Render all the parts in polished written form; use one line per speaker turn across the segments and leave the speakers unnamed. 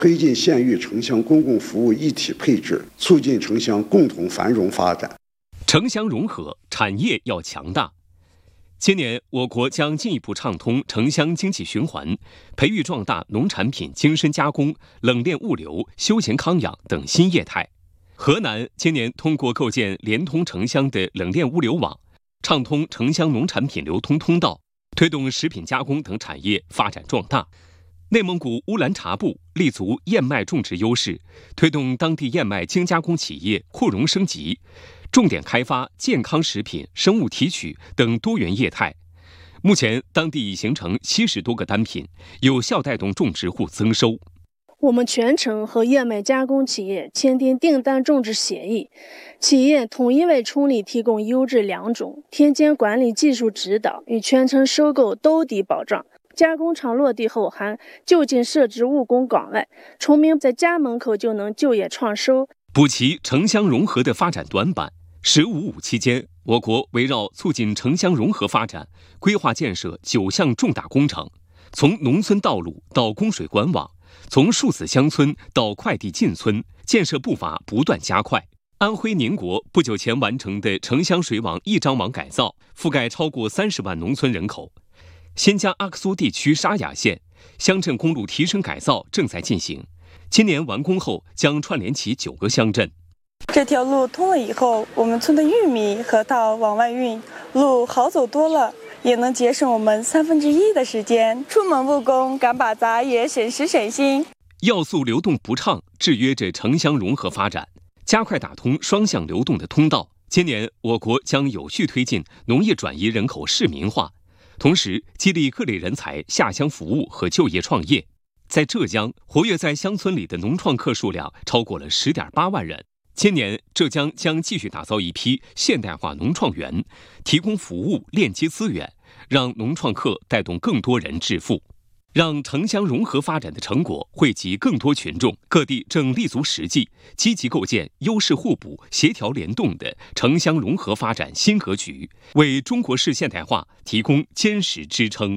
推进县域城乡公共服务一体配置，促进城乡共同繁荣发展。
城乡融合，产业要强大。今年，我国将进一步畅通城乡经济循环，培育壮大农产品精深加工、冷链物流、休闲康养等新业态。河南今年通过构建连通城乡的冷链物流网，畅通城乡农产品流通通道，推动食品加工等产业发展壮大。内蒙古乌兰察布立足燕麦种植优势，推动当地燕麦精加工企业扩容升级，重点开发健康食品、生物提取等多元业态。目前，当地已形成70多个单品，有效带动种植户增收。
我们全程和燕麦加工企业签订订单种植协议，企业统一为村里提供优质良种、田间管理技术指导与全程收购兜底保障。加工厂落地后，还就近设置务工岗位，村民在家门口就能就业创收，
补齐城乡融合的发展短板。15.5期间，我国围绕促进城乡融合发展，规划建设9项重大工程，从农村道路到供水管网，从数字乡村到快递进村，建设步伐不断加快。安徽宁国不久前完成的城乡水网一张网改造，覆盖超过30万农村人口。新疆阿克苏地区沙雅县乡镇公路提升改造正在进行，今年完工后将串联起9个乡镇。
这条路通了以后，我们村的玉米和稻往外运，路好走多了，也能节省我们1/3的时间。出门务工赶把杂也省时省心。
要素流动不畅，制约着城乡融合发展，加快打通双向流动的通道。今年，我国将有序推进农业转移人口市民化，同时激励各类人才下乡服务和就业创业。在浙江，活跃在乡村里的农创客数量超过了10.8万人。今年，浙江将继续打造一批现代化农创园，提供服务链接资源，让农创客带动更多人致富，让城乡融合发展的成果惠及更多群众。各地正立足实际，积极构建优势互补、协调联动的城乡融合发展新格局，为中国式现代化提供坚实支撑。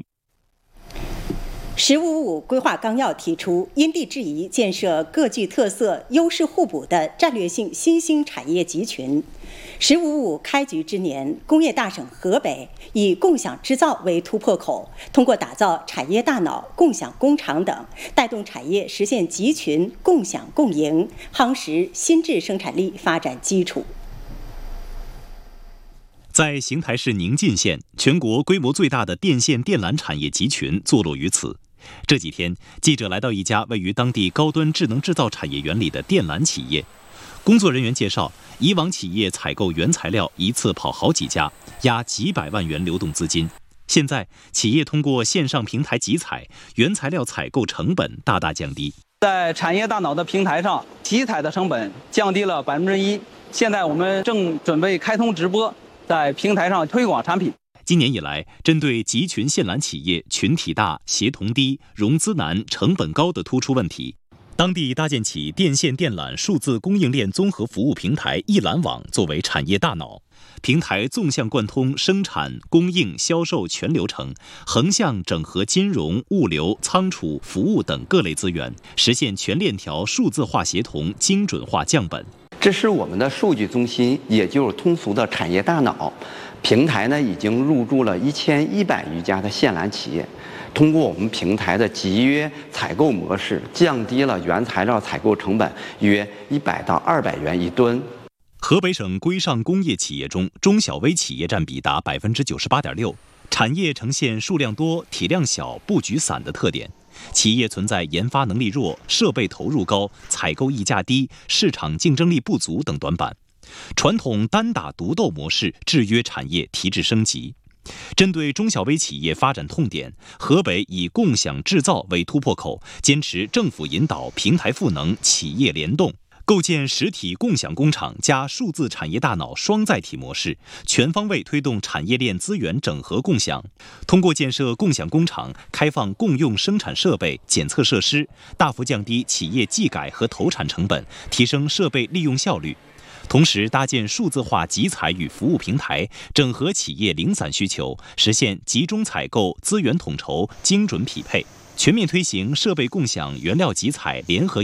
15.5规划纲要提出，因地制宜建设各具特色、优势互补的战略性新兴产业集群。15.5开局之年，工业大省河北以共享制造为突破口，通过打造产业大脑、共享工厂等，带动产业实现集群共享共赢，夯实新质生产力发展基础。
在邢台市宁晋县，全国规模最大的电线电缆产业集群坐落于此。这几天，记者来到一家位于当地高端智能制造产业园里的电缆企业。工作人员介绍，以往企业采购原材料一次跑好几家，压几百万元流动资金。现在，企业通过线上平台集采，原材料采购成本大大降低。
在产业大脑的平台上，集采的成本降低了1%。现在我们正准备开通直播，在平台上推广产品。
今年以来，针对集群线缆企业群体大、协同低、融资难、成本高的突出问题，当地搭建起电线电缆数字供应链综合服务平台一缆网作为产业大脑，平台纵向贯通生产、供应、销售全流程，横向整合金融、物流、仓储、服务等各类资源，实现全链条数字化协同、精准化降本。
这是我们的数据中心，也就是通俗的产业大脑。平台呢已经入驻了1100余家的线缆企业，通过我们平台的集约采购模式，降低了原材料采购成本约100到200元一吨。
河北省规上工业企业中，中小微企业占比达98.6%，产业呈现数量多、体量小、布局散的特点。企业存在研发能力弱、设备投入高、采购溢价低、市场竞争力不足等短板。传统单打独斗模式制约产业提质升级。针对中小微企业发展痛点，河北以共享制造为突破口，坚持政府引导、平台赋能、企业联动，构建实体共享工厂加数字产业大脑双载体模式，全方位推动产业链资源整合共享。通过建设共享工厂，开放共用生产设备、检测设施，大幅降低企业技改和投产成本，提升设备利用效率。同时搭建数字化集采与服务平台，整合企业零散需求，实现集中采购、资源统筹、精准匹配。 全面推行设备共享、原料集采联合